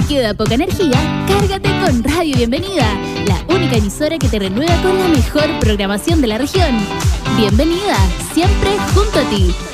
queda poca energía, cárgate con Radio Bienvenida, la única emisora que te renueva con la mejor programación de la región. Bienvenida, siempre junto a ti.